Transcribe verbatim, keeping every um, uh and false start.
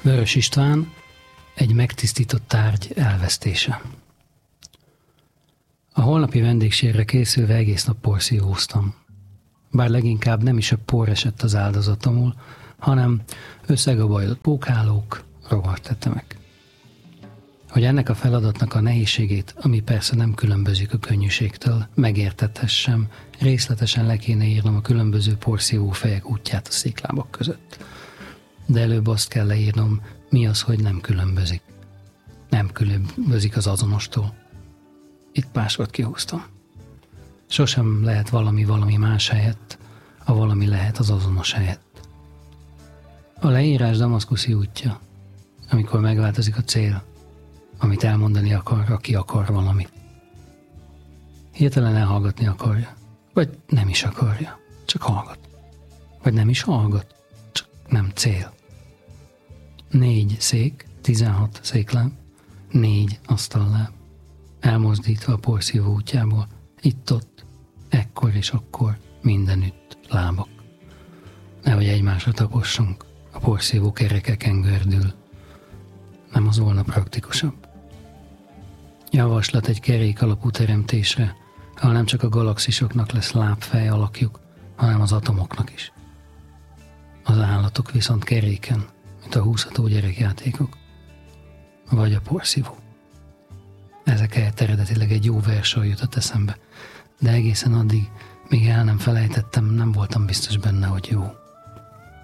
Vörös István, egy megtisztított tárgy elvesztése. A holnapi vendégségre készülve egész nap porszívóztam. Bár leginkább nem is a por esett az áldozatomul, hanem összegabajlott pókálók, rovartetemek. Hogy ennek a feladatnak a nehézségét, ami persze nem különbözik a könnyűségtől, megértethessem, részletesen le kéne írnom a különböző porszívó fejek útját a széklábak között. De előbb azt kell leírnom, mi az, hogy nem különbözik. Nem különbözik az azonostól. Itt másokat kihúztam. Sosem lehet valami valami más helyett, a valami lehet az azonos helyett. A leírás damaszkuszi útja, amikor megváltozik a cél, amit elmondani akar, aki akar valamit. Hirtelen elhallgatni akarja, vagy nem is akarja, csak hallgat. Vagy nem is hallgat, csak nem cél. Négy szék, tizenhat székláb, négy asztalláb, elmozdítva a porszívó útjából, itt-ott, ekkor és akkor, mindenütt lábak. Nehogy egymásra tapossunk, a porszívó kerekeken gördül. Nem az volna praktikusabb? Javaslat egy kerék alapú teremtésre, ahol nem csak a galaxisoknak lesz lábfej alakjuk, hanem az atomoknak is. Az állatok viszont keréken, mint a húzható gyerekjátékok. Vagy a porszívó. Ezek helyett eredetileg egy jó versor jutott eszembe, de egészen addig, míg el nem felejtettem, nem voltam biztos benne, hogy jó.